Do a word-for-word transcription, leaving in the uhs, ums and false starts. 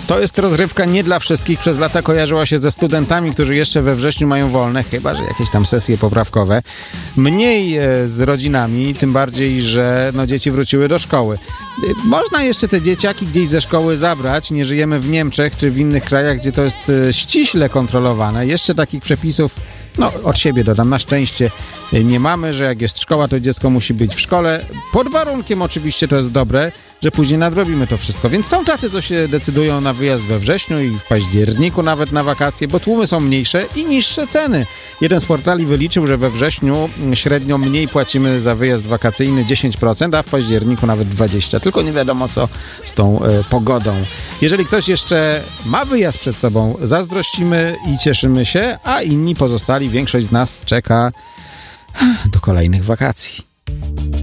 To jest rozrywka nie dla wszystkich. Przez lata kojarzyła się ze studentami, którzy jeszcze we wrześniu mają wolne, chyba że jakieś tam sesje poprawkowe. Mniej z rodzinami, tym bardziej, że no, dzieci wróciły do szkoły. Można jeszcze te dzieciaki gdzieś ze szkoły zabrać. Nie żyjemy w Niemczech czy w innych krajach, gdzie to jest ściśle kontrolowane. Jeszcze takich przepisów, no od siebie dodam, na szczęście nie mamy, że jak jest szkoła, to dziecko musi być w szkole. Pod warunkiem oczywiście, to jest dobre, że później nadrobimy to wszystko. Więc są tacy, co się decydują na wyjazd we wrześniu i w październiku nawet na wakacje, bo tłumy są mniejsze i niższe ceny. Jeden z portali wyliczył, że we wrześniu średnio mniej płacimy za wyjazd wakacyjny dziesięć procent, a w październiku nawet dwadzieścia procent. Tylko nie wiadomo co z tą e, pogodą. Jeżeli ktoś jeszcze ma wyjazd przed sobą, zazdrościmy i cieszymy się, a inni pozostali, większość z nas czeka do kolejnych wakacji.